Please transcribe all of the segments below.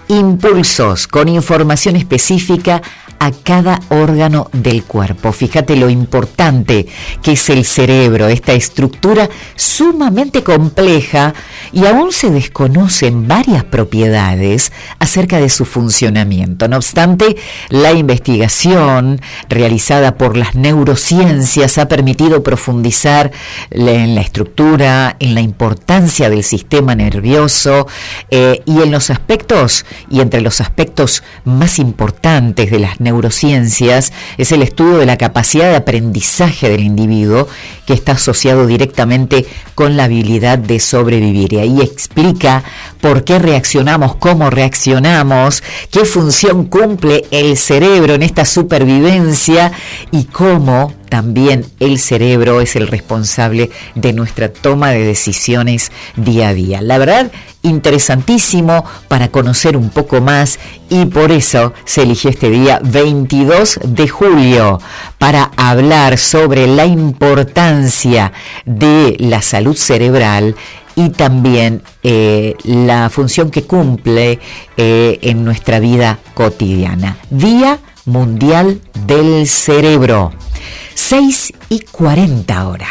impulsos con información específica a cada órgano del cuerpo. Fíjate lo importante que es el cerebro, esta estructura sumamente compleja, y aún se desconocen varias propiedades acerca de su funcionamiento. No obstante, la investigación realizada por las neurociencias ha permitido profundizar en la estructura, en la importancia del sistema nervioso, y en los aspectos, y entre los aspectos más importantes de las neurociencias es el estudio de la capacidad de aprendizaje del individuo, que está asociado directamente con la habilidad de sobrevivir. Y ahí explica por qué reaccionamos, cómo reaccionamos, qué función cumple el cerebro en esta supervivencia y cómo también el cerebro es el responsable de nuestra toma de decisiones día a día. La verdad, interesantísimo para conocer un poco más, y por eso se eligió este día 22 de julio para hablar sobre la importancia de la salud cerebral y también la función que cumple en nuestra vida cotidiana. Día Mundial del Cerebro. 6:40 ahora.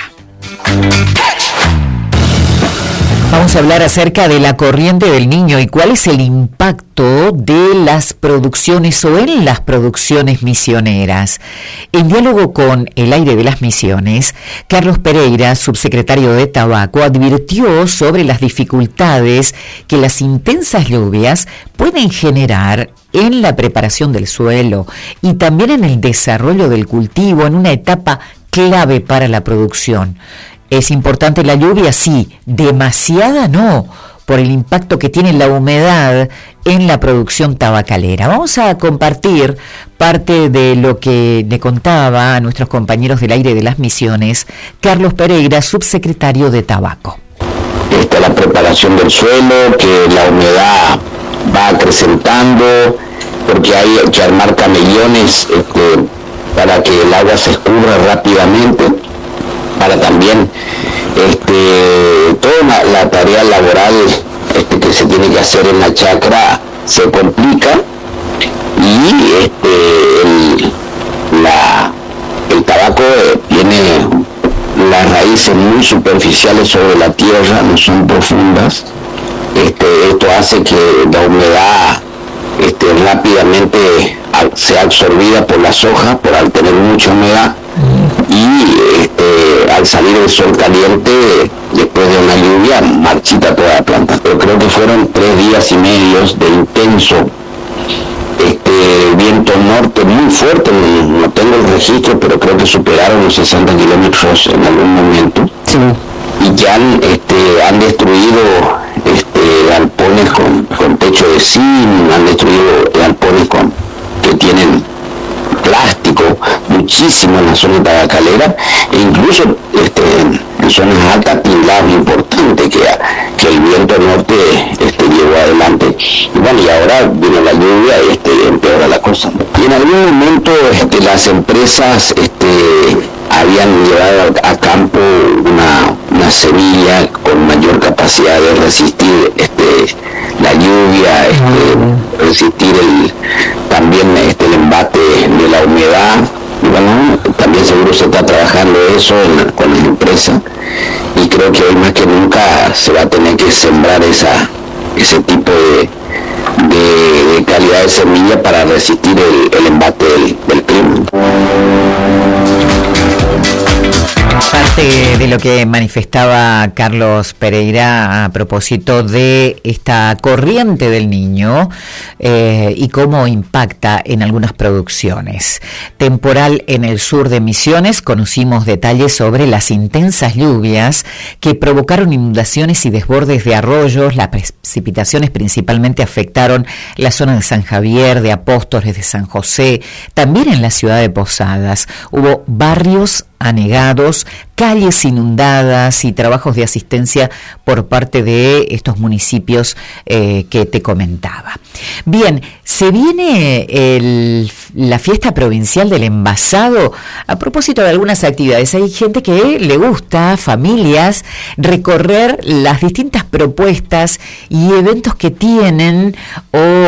Vamos a hablar acerca de la corriente del niño y cuál es el impacto de las producciones o en las producciones misioneras. En diálogo con El Aire de las Misiones, Carlos Pereira, subsecretario de Tabaco, advirtió sobre las dificultades que las intensas lluvias pueden generar en la preparación del suelo y también en el desarrollo del cultivo en una etapa clave para la producción. ¿Es importante la lluvia? Sí, demasiada no, por el impacto que tiene la humedad en la producción tabacalera. Vamos a compartir parte de lo que le contaba a nuestros compañeros del Aire de las Misiones, Carlos Pereira, subsecretario de Tabaco. La preparación del suelo, que la humedad va acrecentando, porque hay que armar camellones para que el agua se escurra rápidamente, para también toda la tarea laboral que se tiene que hacer en la chacra se complica, y el tabaco tiene las raíces muy superficiales sobre la tierra, no son profundas. Esto hace que la humedad rápidamente sea absorbida por las hojas, por al tener mucha humedad, y al salir el sol caliente, después de una lluvia, marchita toda la planta. Pero creo que fueron 3 días y medio de intenso viento norte muy fuerte, no tengo el registro, pero creo que superaron los 60 kilómetros en algún momento. Sí. Y ya han destruido galpones con techo de zinc, han destruido galpones que tienen plástico, muchísimo en la zona tabacalera, e incluso en zonas altas tinglado importante que el viento norte llevó adelante. Y bueno, y ahora vino la lluvia y empeora la cosa. Y en algún momento las empresas habían llevado a campo una semilla con mayor capacidad de resistir la lluvia, resistir también el embate de la humedad. Y bueno, también seguro se está trabajando eso con las empresas, y creo que hoy más que nunca se va a tener que sembrar ese tipo de calidad de semilla para resistir el embate del clima. Parte de lo que manifestaba Carlos Pereira a propósito de esta corriente del niño y cómo impacta en algunas producciones. Temporal en el sur de Misiones, conocimos detalles sobre las intensas lluvias que provocaron inundaciones y desbordes de arroyos. Las precipitaciones principalmente afectaron la zona de San Javier, de Apóstoles, de San José, también en la ciudad de Posadas. Hubo barrios anegados, calles inundadas y trabajos de asistencia por parte de estos municipios que te comentaba. Bien, se viene la fiesta provincial del envasado. A propósito de algunas actividades, hay gente que le gusta, familias, recorrer las distintas propuestas y eventos que tienen o